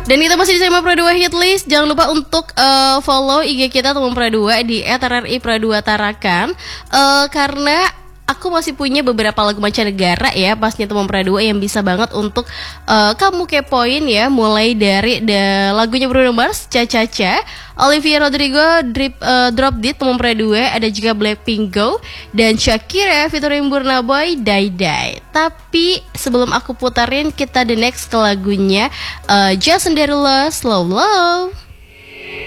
Dan kita masih di Tema Pro 2 Hitlist. Jangan lupa untuk follow IG kita Tema Pro 2 di @RRI_Pro2Tarakan. Karena aku masih punya beberapa lagu mancanegara ya pastinya Tema Pro 2 yang bisa banget untuk kamu kepoin ya. Mulai dari lagunya Bruno Mars, Cha Cha Cha, Olivia Rodrigo, Drop Dead Tema Pro 2, ada juga Blackpink Go, dan Shakira featuring Burna Boy, Die Die. Tapi sebelum aku putarin, kita the next ke lagunya Jason Derulo, Slow Love.